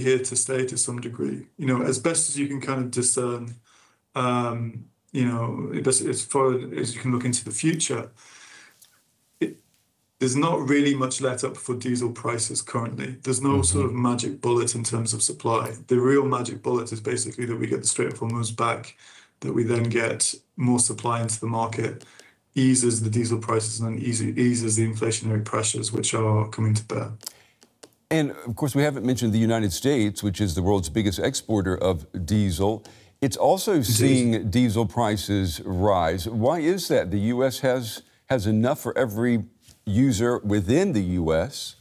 here to stay to some degree. As best as you can kind of discern, as far as you can look into the future, there's not really much let up for diesel prices currently. There's no sort of magic bullet in terms of supply. The real magic bullet is basically that we get the Strait of Hormuz back, that we then get more supply into the market, eases the diesel prices, and then eases the inflationary pressures which are coming to bear. And of course, we haven't mentioned the United States, which is the world's biggest exporter of diesel. It's also seeing diesel prices rise. Why is that? The U.S. has enough for every user within the U.S.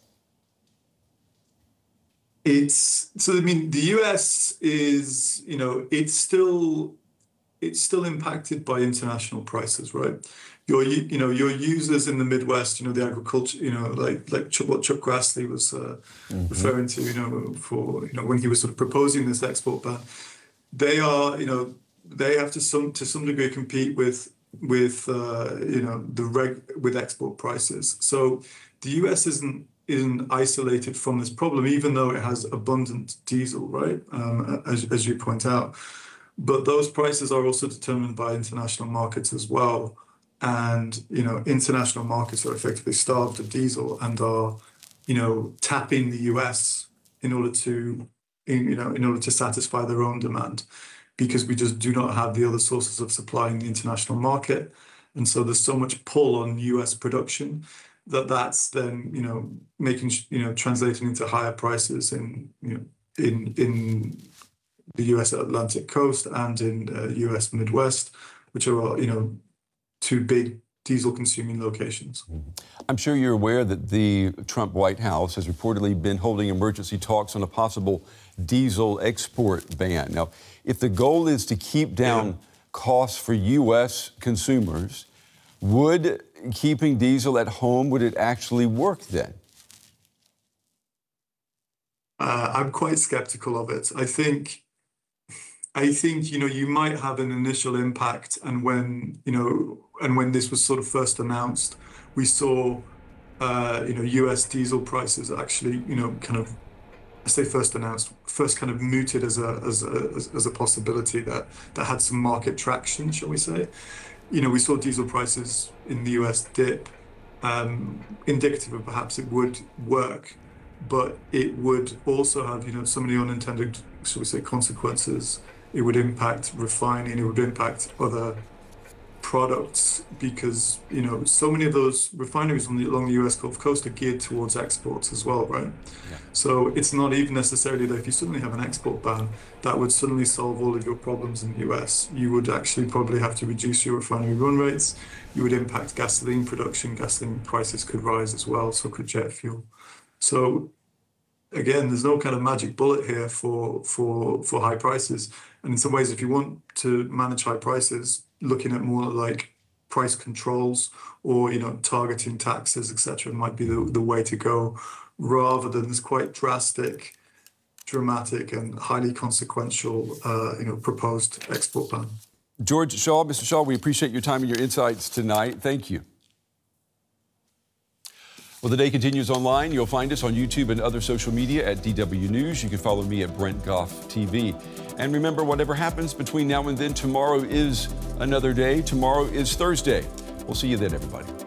The U.S. is, it's still impacted by international prices, right? Your users in the Midwest, the agriculture, like what Chuck Grassley was referring to, when he was sort of proposing this export ban, they have to some degree compete with export prices. So the U.S. isn't isolated from this problem, even though it has abundant diesel, right? As you point out. But those prices are also determined by international markets as well. And, international markets are effectively starved of diesel and are, tapping the US in order to satisfy their own demand, because we just do not have the other sources of supply in the international market. And so there's so much pull on US production that's then, translating into higher prices in the US Atlantic coast and in US Midwest, which are, two big diesel consuming locations. I'm sure you're aware that the Trump White House has reportedly been holding emergency talks on a possible diesel export ban. Now, if the goal is to keep down costs for U.S. consumers, would keeping diesel at home, would it actually work then? I'm quite skeptical of it. I think you might have an initial impact, and when this was sort of first announced, we saw US diesel prices actually kind of, I say first announced, first kind of mooted as a possibility that had some market traction, shall we say. We saw diesel prices in the US dip, indicative of perhaps it would work, but it would also have some of the unintended, shall we say, consequences. It would impact refining, it would impact other products, because so many of those refineries along the US Gulf Coast are geared towards exports as well, right? Yeah. So it's not even necessarily that if you suddenly have an export ban, that would suddenly solve all of your problems in the US. You would actually probably have to reduce your refinery run rates. You would impact gasoline production. Gasoline prices could rise as well, so could jet fuel. So again, there's no kind of magic bullet here for high prices. And in some ways, if you want to manage high prices, looking at more like price controls or targeting taxes, etc., might be the way to go, rather than this quite dramatic, and highly consequential, proposed export ban. George Shaw, Mr. Shaw, we appreciate your time and your insights tonight. Thank you. Well, the day continues online. You'll find us on YouTube and other social media at DW News. You can follow me at Brent Goff TV. And remember, whatever happens between now and then, tomorrow is another day. Tomorrow is Thursday. We'll see you then, everybody.